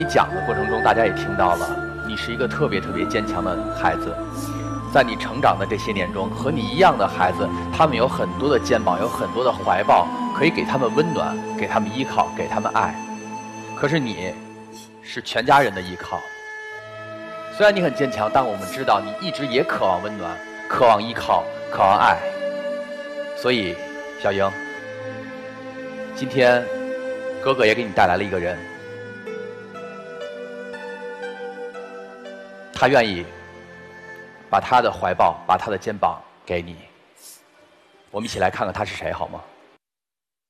你讲的过程中，大家也听到了，你是一个特别特别坚强的孩子。在你成长的这些年中，和你一样的孩子，他们有很多的肩膀，有很多的怀抱，可以给他们温暖，给他们依靠，给他们爱。可是你，是全家人的依靠。虽然你很坚强，但我们知道你一直也渴望温暖，渴望依靠，渴望爱。所以，小莹，今天哥哥也给你带来了一个人，他愿意把他的怀抱，把他的肩膀给你。我们一起来看看他是谁，好吗？